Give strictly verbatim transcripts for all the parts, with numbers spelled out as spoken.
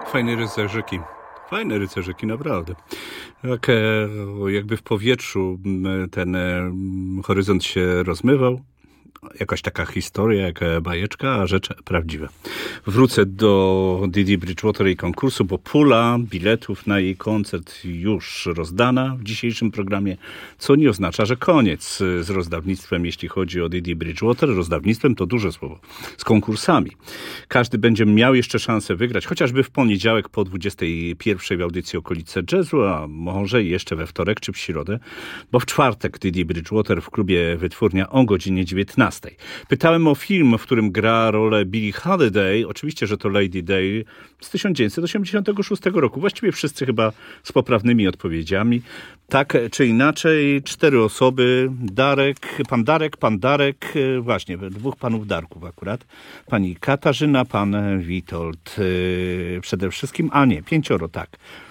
Fajne rycerzyki. Fajne rycerzyki, naprawdę. Tak jakby w powietrzu ten horyzont się rozmywał. Jakaś taka historia, jaka bajeczka, a rzecz prawdziwa. Wrócę do Didi Bridgewater i konkursu, bo pula biletów na jej koncert już rozdana w dzisiejszym programie, co nie oznacza, że koniec z rozdawnictwem, jeśli chodzi o Didi Bridgewater. Rozdawnictwem to duże słowo. Z konkursami. Każdy będzie miał jeszcze szansę wygrać, chociażby w poniedziałek po dwudziestej pierwszej w audycji Okolice Jazzu, a może jeszcze we wtorek czy w środę, bo w czwartek Didi Bridgewater w klubie Wytwórnia o godzinie dziewiętnastej. Pytałem o film, w którym gra rolę Billie Holiday. Oczywiście, że to Lady Day z tysiąc dziewięćset osiemdziesiątego szóstego roku. Właściwie wszyscy chyba z poprawnymi odpowiedziami. Tak czy inaczej, cztery osoby. Darek, pan Darek, pan Darek, właśnie, dwóch panów Darków akurat. Pani Katarzyna, pan Witold. Przede wszystkim, a nie, pięcioro, tak.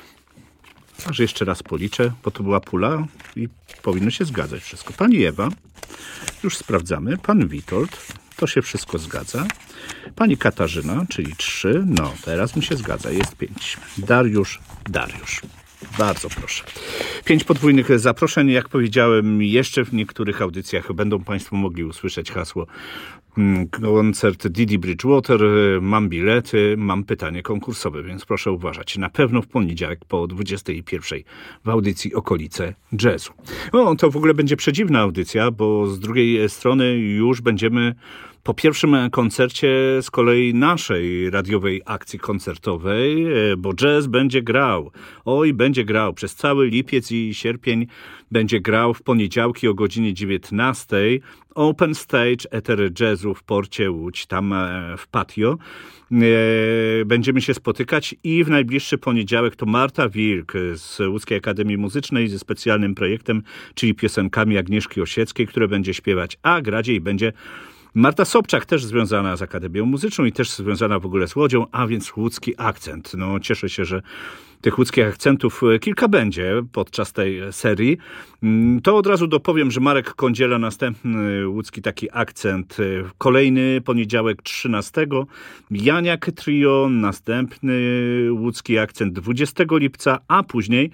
Może jeszcze raz policzę, bo to była pula i powinno się zgadzać wszystko. Pani Ewa, już sprawdzamy. Pan Witold, to się wszystko zgadza. Pani Katarzyna, czyli trzy. No, teraz mi się zgadza, jest pięć. Dariusz, Dariusz. Bardzo proszę. Pięć podwójnych zaproszeń. Jak powiedziałem, jeszcze w niektórych audycjach będą Państwo mogli usłyszeć hasło koncert Didi Bridgewater. Mam bilety, mam pytanie konkursowe, więc proszę uważać. Na pewno w poniedziałek po dwudziestej pierwszej w audycji Okolice Jazzu. O, to w ogóle będzie przedziwna audycja, bo z drugiej strony już będziemy po pierwszym koncercie z kolei naszej radiowej akcji koncertowej, bo jazz będzie grał. Oj, będzie grał. Przez cały lipiec i sierpień będzie grał w poniedziałki o godzinie dziewiętnastej. Open Stage Eter Jazzu w porcie Łódź, tam w patio. Będziemy się spotykać i w najbliższy poniedziałek to Marta Wilk z Łódzkiej Akademii Muzycznej ze specjalnym projektem, czyli piosenkami Agnieszki Osieckiej, które będzie śpiewać, a grać jej będzie Marta Sobczak, też związana z Akademią Muzyczną i też związana w ogóle z Łodzią, a więc łódzki akcent. No, cieszę się, że tych łódzkich akcentów kilka będzie podczas tej serii. To od razu dopowiem, że Marek Kądziela, następny łódzki taki akcent, kolejny poniedziałek trzynastego. Janiak Trio, następny łódzki akcent dwudziestego lipca, a później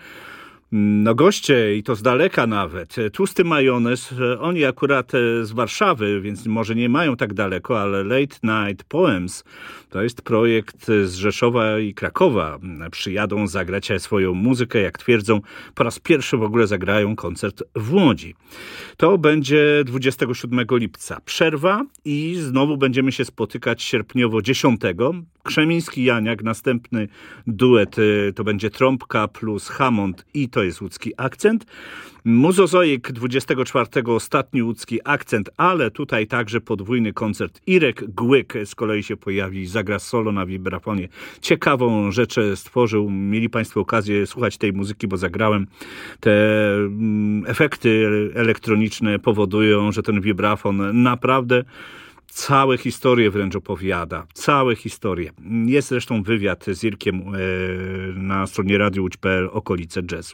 no goście, i to z daleka nawet, Tłusty Majonez, oni akurat z Warszawy, więc może nie mają tak daleko, ale Late Night Poems to jest projekt z Rzeszowa i Krakowa. Przyjadą zagrać swoją muzykę, jak twierdzą, po raz pierwszy w ogóle zagrają koncert w Łodzi. To będzie dwudziestego siódmego lipca. Przerwa i znowu będziemy się spotykać sierpniowo dziesiątego. Krzemiński Janiak, następny duet, to będzie trąbka plus Hammond i to jest łódzki akcent. Muzozoik dwudziestego czwartego, ostatni łódzki akcent, ale tutaj także podwójny koncert. Irek Głyk z kolei się pojawi, zagra solo na wibrafonie. Ciekawą rzecz stworzył. Mieli Państwo okazję słuchać tej muzyki, bo zagrałem. Te efekty elektroniczne powodują, że ten wibrafon naprawdę całe historie wręcz opowiada. Całe historie. Jest zresztą wywiad z Irkiem na stronie radio łódź kropka p l Okolice Jazzu.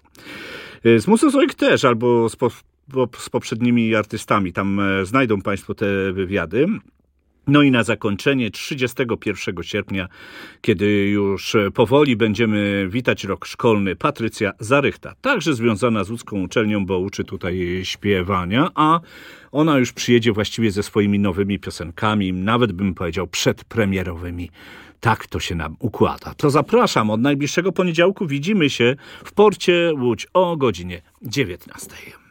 Z Muzozoik też, albo z, po, z poprzednimi artystami. Tam znajdą Państwo te wywiady. No i na zakończenie trzydziestego pierwszego sierpnia, kiedy już powoli będziemy witać rok szkolny, Patrycja Zarychta, także związana z łódzką uczelnią, bo uczy tutaj śpiewania, a ona już przyjedzie właściwie ze swoimi nowymi piosenkami, nawet bym powiedział przedpremierowymi. Tak to się nam układa. To zapraszam, od najbliższego poniedziałku widzimy się w porcie Łódź o godzinie dziewiętnastej.